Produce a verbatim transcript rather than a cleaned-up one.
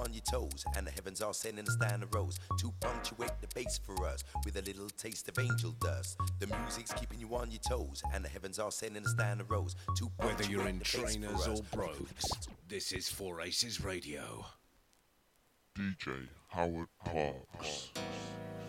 on your toes, and the heavens are sending a stand of rose to punctuate the bass for us with a little taste of angel dust. The music's keeping you on your toes, and the heavens are sending a stand of rose to punctuate Whether you're in the bass trainers for us. or brogues, this is Four Aces Radio. D J Howard Parks.